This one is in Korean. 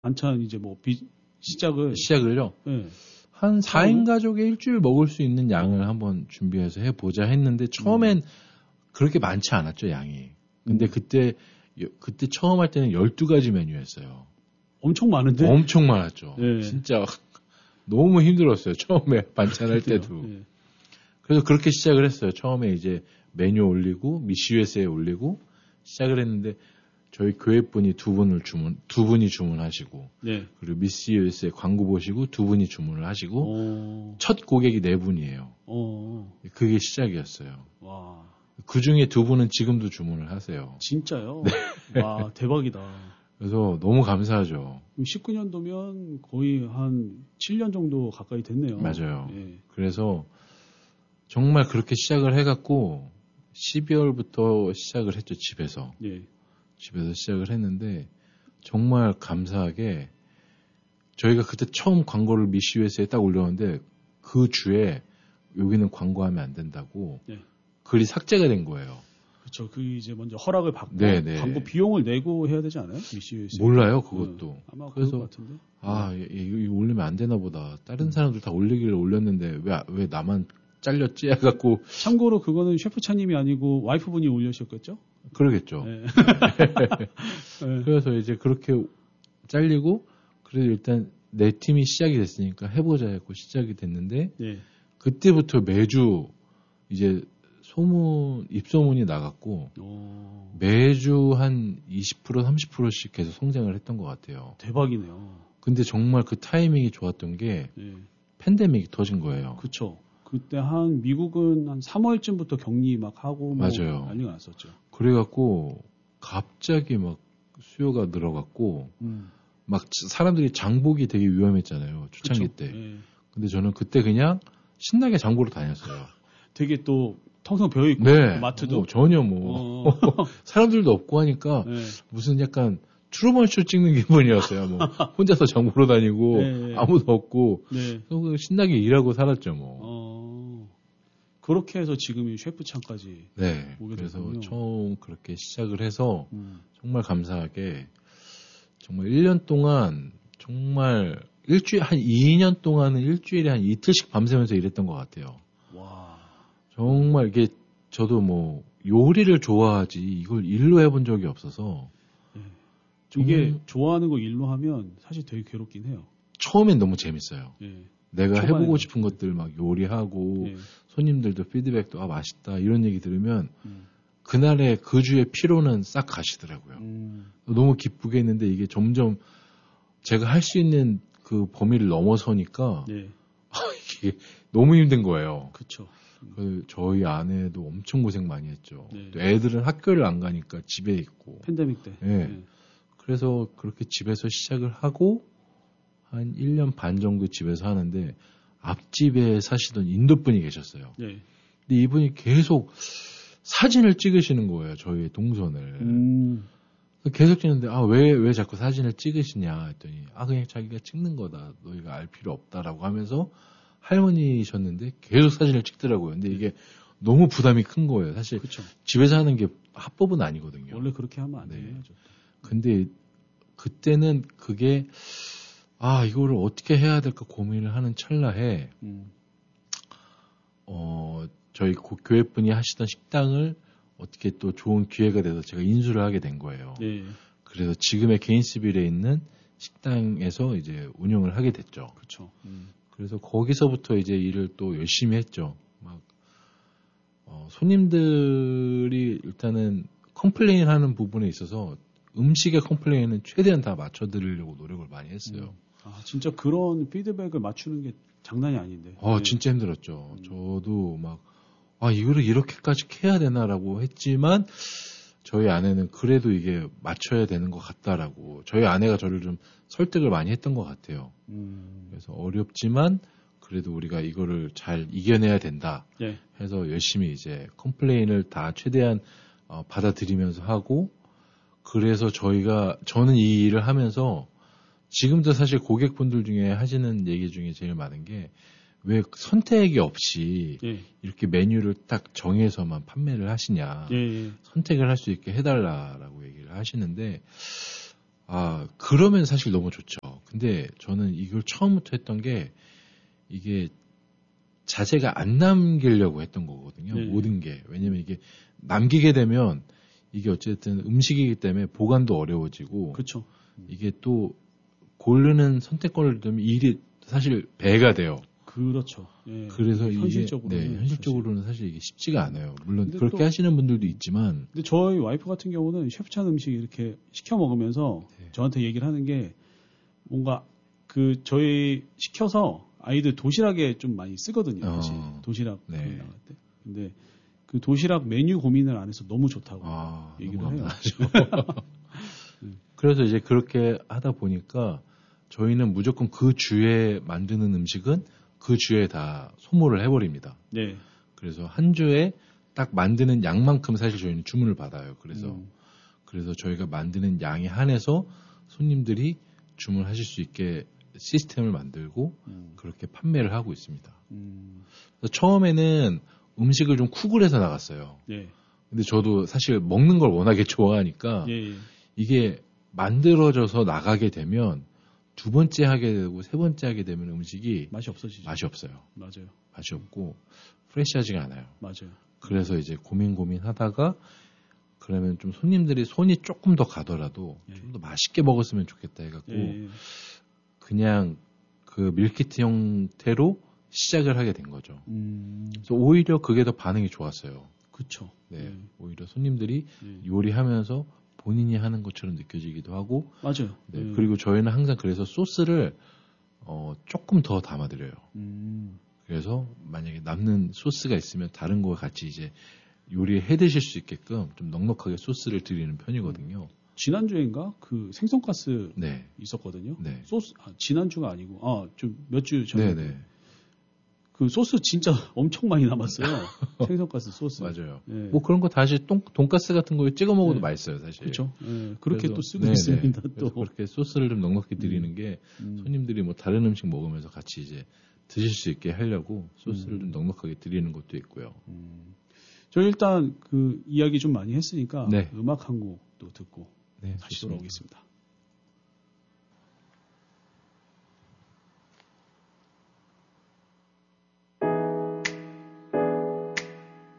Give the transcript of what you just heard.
반찬 이제 뭐 시작을요. 네. 한 4인 가족에 일주일 먹을 수 있는 양을 한번 준비해서 해보자 했는데 처음엔 그렇게 많지 않았죠, 양이. 근데 그때 처음 할 때는 12가지 메뉴였어요. 엄청 많은데? 엄청 많았죠. 네. 진짜 너무 힘들었어요. 처음에 반찬 할 때도. 네. 그래서 그렇게 시작을 했어요. 처음에 이제 메뉴 올리고 미스 USA에 올리고 시작을 했는데 저희 교회분이 두 분이 주문하시고 네. 그리고 미스 USA에 광고 보시고 두 분이 주문을 하시고 첫 고객이 네 분이에요. 그게 시작이었어요. 와. 그 중에 두 분은 지금도 주문을 하세요. 진짜요? 네. 와, 대박이다. 그래서 너무 감사하죠. 19년도면 거의 한 7년 정도 가까이 됐네요. 맞아요. 네. 그래서 정말 그렇게 시작을 해갖고 12월부터 시작을 했죠, 집에서. 네. 집에서 시작을 했는데 정말 감사하게 저희가 그때 처음 광고를 미스 USA에 딱 올렸는데 그 주에 여기는 광고하면 안 된다고 네. 글이 삭제가 된 거예요. 그렇죠. 그 이제 먼저 허락을 받고 네네. 광고 비용을 내고 해야 되지 않아요? 미스 USA. 몰라요, 그것도. 아마 그래서 것 같은데. 이거 올리면 안 되나 보다. 다른 사람들 다 올리길래 올렸는데 왜 나만 잘렸지? 해갖고. 참고로 그거는 셰프차님이 아니고 와이프분이 올리셨겠죠? 그러겠죠. 네. 네. 그래서 이제 그렇게 잘리고, 그래도 일단 내 팀이 시작이 됐으니까 해보자 했고 시작이 됐는데, 네. 그때부터 매주 이제 입소문이 나갔고, 매주 한 20%, 30%씩 계속 성장을 했던 것 같아요. 대박이네요. 근데 정말 그 타이밍이 좋았던 게, 팬데믹이 터진 거예요. 그쵸. 그때 미국은 한 3월쯤부터 격리 막 하고 맞아요. 난리가 났었죠. 그래갖고 갑자기 막 수요가 늘어갔고 막 사람들이 장보기 되게 위험했잖아요. 초창기 그쵸? 때. 네. 근데 저는 그때 그냥 신나게 장보러 다녔어요. 되게 또 텅텅 비어있고 네. 마트도 전혀 사람들도 없고 하니까 네. 무슨 약간 트루먼 쇼 찍는 기분이었어요. 뭐 혼자서 장보러 다니고 네. 아무도 없고 네. 신나게 일하고 살았죠. 그렇게 해서 지금이 셰프창까지 네. 오게 그래서 됐군요. 처음 그렇게 시작을 해서 정말 감사하게 정말 1년 동안 정말 한 2년 동안은 일주일에 한 이틀씩 밤새면서 일했던 것 같아요. 와. 정말 이게 저도 뭐 요리를 좋아하지 이걸 일로 해본 적이 없어서 이게 좋아하는 거 일로 하면 사실 되게 괴롭긴 해요. 처음엔 너무 재밌어요. 네. 내가 해보고 싶은 것들 막 요리하고 네. 손님들도 피드백도 맛있다 이런 얘기 들으면 그날의 그 주의 피로는 싹 가시더라고요. 너무 기쁘게 했는데 이게 점점 제가 할 수 있는 그 범위를 넘어서니까 이게 너무 힘든 거예요. 그렇죠. 저희 아내도 엄청 고생 많이 했죠. 네. 또 애들은 학교를 안 가니까 집에 있고. 팬데믹 때. 네. 그래서 그렇게 집에서 시작을 하고 한 1년 반 정도 집에서 하는데 앞집에 사시던 인도 분이 계셨어요. 네. 근데 이분이 계속 사진을 찍으시는 거예요. 저희 동선을. 계속 찍는데 왜 자꾸 사진을 찍으시냐 했더니 그냥 자기가 찍는 거다. 너희가 알 필요 없다라고 하면서 할머니셨는데 계속 사진을 찍더라고요. 근데 이게 너무 부담이 큰 거예요. 사실 그쵸. 집에서 하는 게 합법은 아니거든요. 원래 그렇게 하면 안 돼요. 네. 근데 그때는 그게 이거를 어떻게 해야 될까 고민을 하는 찰나에 저희 교회분이 하시던 식당을 어떻게 또 좋은 기회가 돼서 제가 인수를 하게 된 거예요. 네. 그래서 지금의 게인스빌에 있는 식당에서 이제 운영을 하게 됐죠. 그렇죠. 그래서 거기서부터 이제 일을 또 열심히 했죠. 막 손님들이 일단은 컴플레인 하는 부분에 있어서 음식의 컴플레인은 최대한 다 맞춰드리려고 노력을 많이 했어요. 진짜 그런 피드백을 맞추는 게 장난이 아닌데. 진짜 힘들었죠. 저도 막 이거를 이렇게까지 해야 되나라고 했지만 저희 아내는 그래도 이게 맞춰야 되는 것 같다라고 저희 아내가 저를 좀 설득을 많이 했던 것 같아요. 그래서 어렵지만 그래도 우리가 이거를 잘 이겨내야 된다 해서 열심히 이제 컴플레인을 다 최대한 받아들이면서 하고 그래서 저는 이 일을 하면서 지금도 사실 고객분들 중에 하시는 얘기 중에 제일 많은 게 왜 선택이 없이 이렇게 메뉴를 딱 정해서만 판매를 하시냐. 선택을 할 수 있게 해달라라고 얘기를 하시는데 그러면 사실 너무 좋죠. 근데 저는 이걸 처음부터 했던 게 이게 자재가 안 남기려고 했던 거거든요. 네. 모든 게. 왜냐면 이게 남기게 되면 이게 어쨌든 음식이기 때문에 보관도 어려워지고 그렇죠. 이게 또 고르는 선택권을 두면 일이 사실 배가 돼요. 그렇죠. 예. 그래서 현실적으로는 사실 이게 쉽지가 않아요. 물론 근데 그렇게 하시는 분들도 있지만. 근데 저희 와이프 같은 경우는 셰프찬 음식 이렇게 시켜 먹으면서 네. 저한테 얘기를 하는 게 뭔가 저희 시켜서 아이들 도시락에 좀 많이 쓰거든요. 사실 도시락 네. 나갈 때. 근데 그 도시락 메뉴 고민을 안 해서 너무 좋다고 얘기를 해요. 그래서 이제 그렇게 하다 보니까 저희는 무조건 그 주에 만드는 음식은 그 주에 다 소모를 해버립니다. 네. 그래서 한 주에 딱 만드는 양만큼 사실 저희는 주문을 받아요. 그래서 저희가 만드는 양에 한해서 손님들이 주문하실 수 있게 시스템을 만들고 그렇게 판매를 하고 있습니다. 그래서 처음에는 음식을 좀 쿡을 해서 나갔어요. 네. 근데 저도 사실 먹는 걸 워낙에 좋아하니까 예. 이게 만들어져서 나가게 되면 두 번째 하게 되고 세 번째 하게 되면 음식이 맛이 없어지죠. 맛이 없어요. 맞아요. 맛이 없고 프레시하지가 않아요. 맞아요. 그래서 이제 고민하다가 그러면 좀 손님들이 손이 조금 더 가더라도 좀 더 맛있게 먹었으면 좋겠다 해갖고 그냥 그 밀키트 형태로 시작을 하게 된 거죠. 그래서 오히려 그게 더 반응이 좋았어요. 그렇죠. 네, 오히려 손님들이 요리하면서 본인이 하는 것처럼 느껴지기도 하고. 맞아요. 네, 그리고 저희는 항상 그래서 소스를 조금 더 담아드려요. 그래서 만약에 남는 소스가 있으면 다른 거와 같이 이제 요리해 드실 수 있게끔 좀 넉넉하게 소스를 드리는 편이거든요. 지난주인가 그 생선가스 네. 있었거든요. 네. 소스 지난주가 아니고 좀 몇 주 전에 네네. 그 소스 진짜 엄청 많이 남았어요. 생선가스 소스. 맞아요. 네. 뭐 그런 거 다시 돈가스 같은 거에 찍어 먹어도 맛있어요, 사실. 그렇죠. 네. 그렇게 그래서, 또 쓰고 있습니다. 또 그렇게 소스를 좀 넉넉히 드리는 게 손님들이 뭐 다른 음식 먹으면서 같이 이제 드실 수 있게 하려고 소스를 좀 넉넉하게 드리는 것도 있고요. 저 일단 그 이야기 좀 많이 했으니까 네. 음악 한 곡도 듣고 네, 다시 돌아오겠습니다.